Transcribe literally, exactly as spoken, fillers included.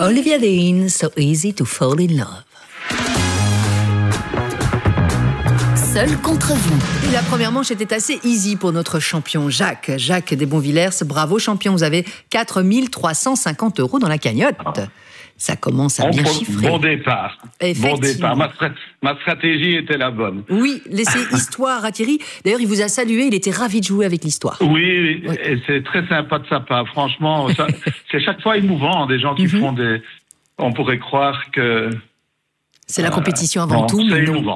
Olivia Dean, So Easy to Fall in Love. Seul contre vous. Et la première manche était assez easy pour notre champion Jacques. Jacques Desbonvillers, bravo champion, vous avez quatre mille trois cent cinquante euros dans la cagnotte. Ça commence à On bien faut- chiffrer. Bon départ. Bon départ. Ma, stra- ma stratégie était la bonne. Oui, laissez histoire à Thierry. D'ailleurs, il vous a salué, il était ravi de jouer avec l'histoire. Oui, Oui. et c'est très sympa de sa part. Franchement, ça- c'est chaque fois émouvant, des gens qui Mhm. font des... On pourrait croire que... C'est la euh, compétition avant bon, tout, c'est mais non. émouvant.